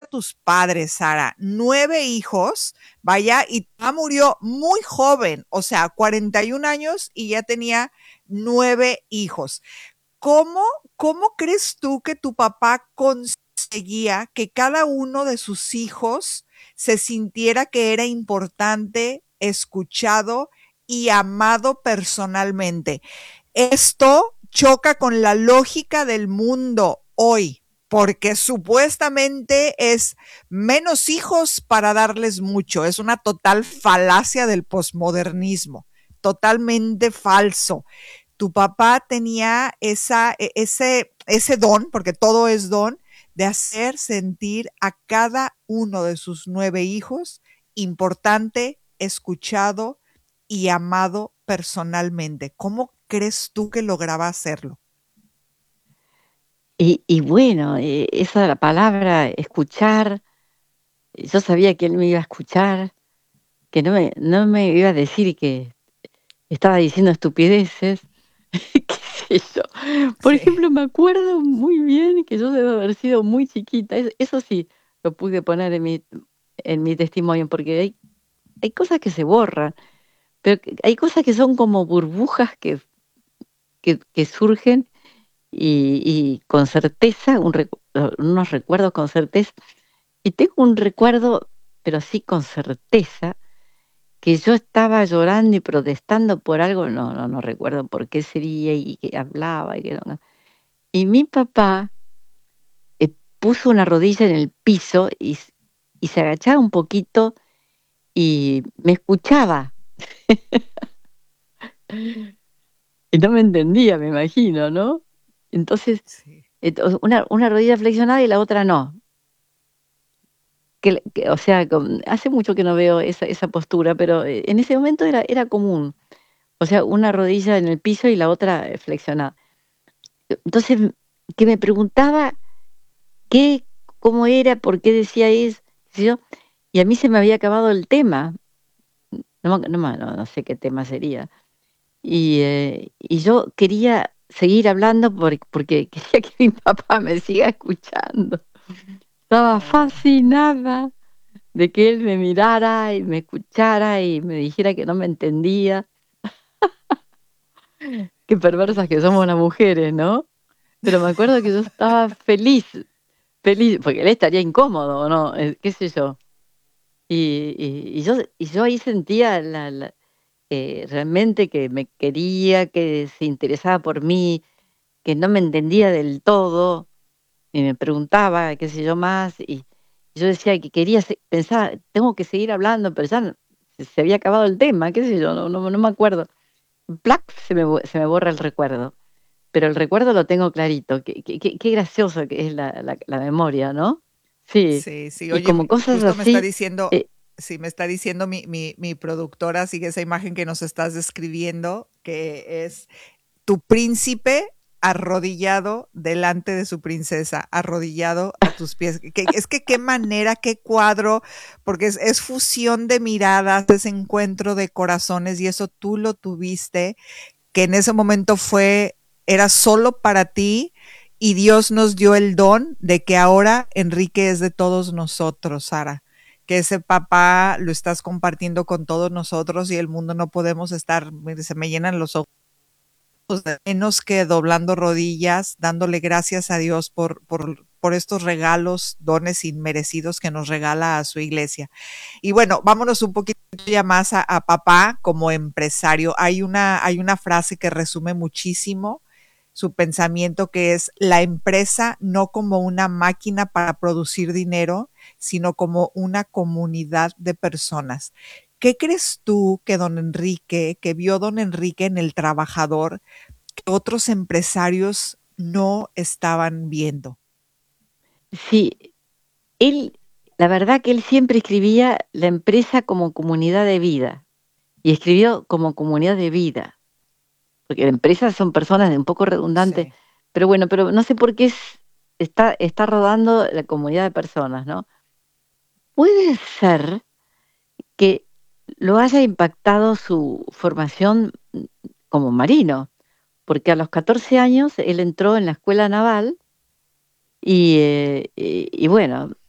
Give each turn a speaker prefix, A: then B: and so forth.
A: tus padres, Sara, 9 hijos, vaya, y tu mamá murió muy joven, o sea, 41 años y ya tenía 9 hijos. ¿Cómo, cómo crees tú que tu papá conseguía que cada uno de sus hijos se sintiera que era importante, escuchado y amado personalmente? Esto choca con la lógica del mundo hoy, porque supuestamente es menos hijos para darles mucho. Es una total falacia del posmodernismo, totalmente falso. Tu papá tenía ese don, porque todo es don, de hacer sentir a cada uno de sus 9 hijos importante, escuchado y amado personalmente. ¿Cómo crees tú que lograba hacerlo?
B: Y bueno, esa la palabra escuchar, yo sabía que él me iba a escuchar, que no me iba a decir que estaba diciendo estupideces, qué sé yo. Por
A: Sí,
B: ejemplo, me acuerdo muy bien que yo debo haber sido muy chiquita, eso sí lo pude poner en mi testimonio, porque hay cosas que se borran, pero hay cosas que son como burbujas que surgen y con certeza, unos recuerdos con certeza. Y tengo un recuerdo, pero sí con certeza, que yo estaba llorando y protestando por algo, no recuerdo por qué sería y que hablaba y que no. Y mi papá puso una rodilla en el piso y se agachaba un poquito y me escuchaba. Y no me entendía, me imagino, ¿no? Entonces,
A: sí.
B: una rodilla flexionada y la otra no. O sea, hace mucho que no veo esa postura, pero en ese momento era común. O sea, una rodilla en el piso y la otra flexionada. Entonces, que me preguntaba qué, cómo era, por qué decía eso, qué sé yo, y a mí se me había acabado el tema. No sé qué tema sería. Y yo quería seguir hablando porque quería que mi papá me siga escuchando. Estaba
A: Oh.
B: fascinada de que él me mirara y me escuchara y me dijera que no me entendía. Qué perversas que somos las mujeres, ¿no? Pero me acuerdo que yo estaba feliz, feliz, porque él estaría incómodo, ¿no? Qué sé yo. Y yo ahí sentía realmente que me quería, que se interesaba por mí, que no me entendía del todo, y me preguntaba, qué sé yo más, y yo decía que quería, pensaba, tengo que seguir hablando, pero ya se había acabado el tema, qué sé yo, no me acuerdo. Plac, se me borra el recuerdo, pero el recuerdo lo tengo clarito. Qué gracioso que es la memoria, ¿no? Sí,
A: Sí, sí,
B: y
A: oye,
B: como cosas
A: justo me está
B: así,
A: diciendo,
B: eh,
A: sí, me está diciendo mi productora, sigue esa imagen que nos estás describiendo, que es tu príncipe arrodillado delante de su princesa, arrodillado a tus pies. Es que qué manera, qué cuadro, porque es fusión de miradas, es encuentro de corazones y eso tú lo tuviste, que en ese momento era solo para ti y Dios nos dio el don de que ahora Enrique es de todos nosotros, Sara. Que ese papá lo estás compartiendo con todos nosotros y el mundo no podemos estar, mire, se me llenan los ojos menos que doblando rodillas, dándole gracias a Dios por estos regalos, dones inmerecidos que nos regala a su iglesia. Y bueno, vámonos un poquito ya más a papá como empresario. Hay una frase que resume muchísimo su pensamiento, que es la empresa no como una máquina para producir dinero, sino como una comunidad de personas. ¿Qué crees tú que vio don Enrique en el trabajador que otros empresarios no estaban viendo?
B: sí, la verdad que él siempre escribía la empresa como comunidad de vida, y escribió como comunidad de vida, porque empresas son personas de un poco redundante,
A: Sí.
B: pero bueno, pero no sé por qué está rodando la comunidad de personas, ¿no? Puede ser que lo haya impactado su formación como marino, porque a los 14 años él entró en la escuela naval y bueno,